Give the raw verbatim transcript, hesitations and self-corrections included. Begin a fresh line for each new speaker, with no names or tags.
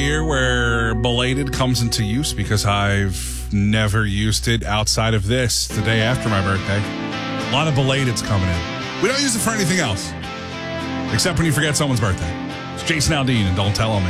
year where belated comes into use because I've never used it outside of this, the day after my birthday. A lot of belateds coming in. We don't use it for anything else, except when you forget someone's birthday. It's Jason Aldean, and don't tell him.